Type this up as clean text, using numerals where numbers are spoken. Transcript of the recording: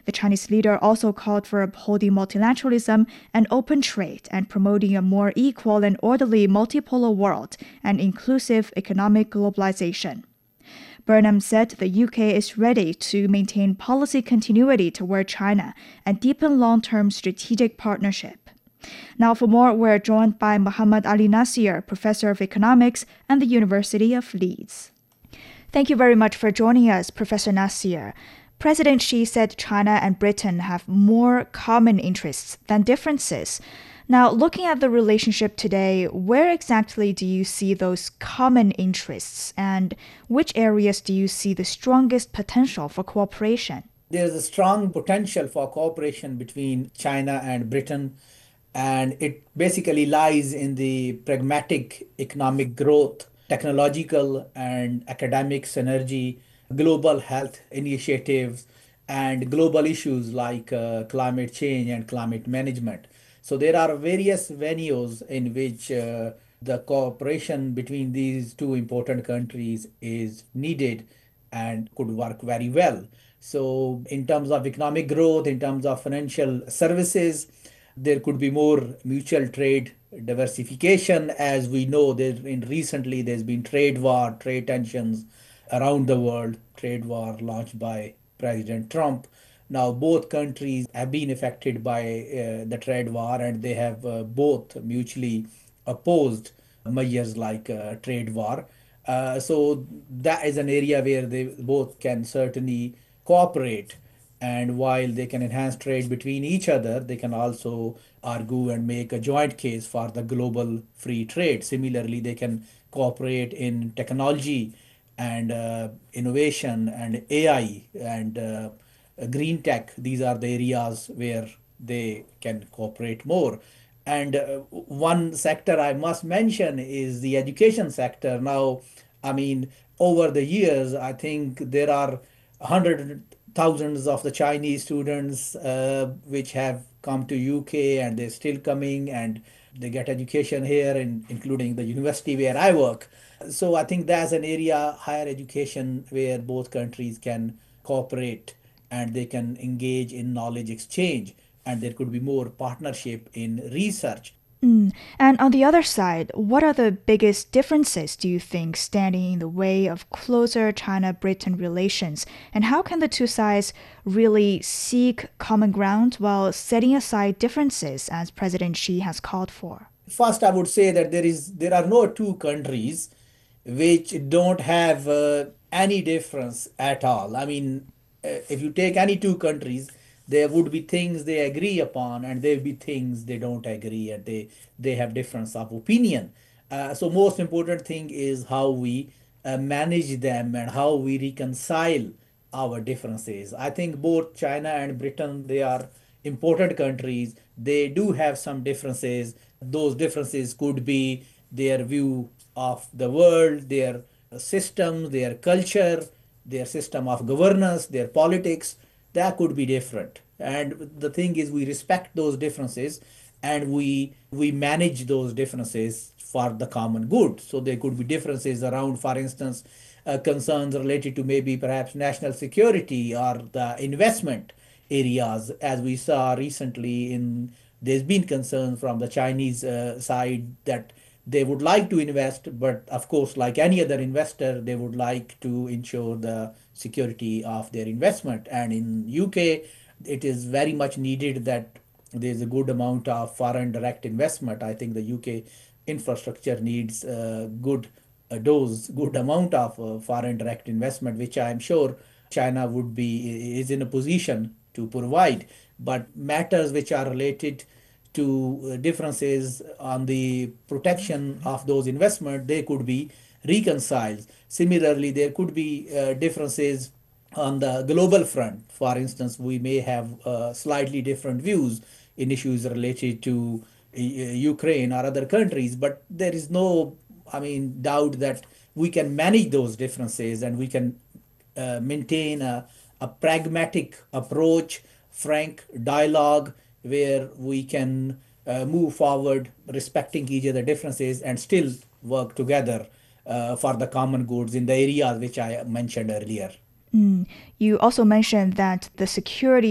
The Chinese leader also called for upholding multilateralism and open trade and promoting a more equal and orderly multipolar world and inclusive economic globalization. Burnham said the UK is ready to maintain policy continuity toward China and deepen long-term strategic partnership. Now for more, we're joined by Muhammad Ali Nasir, Professor of Economics at the University of Leeds. Thank you very much for joining us, Professor Nasir. President Xi said China and Britain have more common interests than differences. Now, looking at the relationship today, where exactly do you see those common interests, and which areas do you see the strongest potential for cooperation? There's a strong potential for cooperation between China and Britain, and it basically lies in the pragmatic economic growth, technological and academic synergy, global health initiatives, and global issues like climate change and climate management. So there are various venues in which the cooperation between these two important countries is needed and could work very well. So in terms of economic growth, in terms of financial services, there could be more mutual trade diversification. As we know, recently there's been trade war, trade tensions around the world, trade war launched by President Trump. Now, both countries have been affected by the trade war, and they have both mutually opposed measures like trade war. So that is an area where they both can certainly cooperate. And while they can enhance trade between each other, they can also argue and make a joint case for the global free trade. Similarly, they can cooperate in technology and innovation and AI and green tech. These are the areas where they can cooperate more. And one sector I must mention is the education sector. Now, I mean, over the years, I think there are hundred thousands of the Chinese students which have come to UK, and they're still coming, and they get education here, including the university where I work. So I think that's an area, higher education, where both countries can cooperate and they can engage in knowledge exchange, and there could be more partnership in research. And on the other side, what are the biggest differences, do you think, standing in the way of closer China-Britain relations? And how can the two sides really seek common ground while setting aside differences, as President Xi has called for? First, I would say that there are no two countries which don't have any difference at all. I mean, if you take any two countries, there would be things they agree upon, and there will be things they don't agree, and they have difference of opinion. So most important thing is how we manage them and how we reconcile our differences. I think both China and Britain, they are important countries. They do have some differences. Those differences could be their view of the world, their system, their culture, their system of governance, their politics. That could be different. And the thing is, we respect those differences, and we manage those differences for the common good. So there could be differences around, for instance, concerns related to maybe perhaps national security or the investment areas. As we saw recently, there's been concern from the Chinese side that they would like to invest, but of course, like any other investor, they would like to ensure the security of their investment. And in UK, it is very much needed that there's a good amount of foreign direct investment. I think the UK infrastructure needs good amount of foreign direct investment, which I am sure China would be is in a position to provide. But matters which are related to differences on the protection of those investment, they could be reconciled. Similarly, there could be differences on the global front. For instance, we may have slightly different views in issues related to Ukraine or other countries, but there is no, I mean, doubt that we can manage those differences, and we can maintain a pragmatic approach, frank dialogue, where we can move forward respecting each other differences and still work together for the common goods in the areas which I mentioned earlier. You also mentioned that the security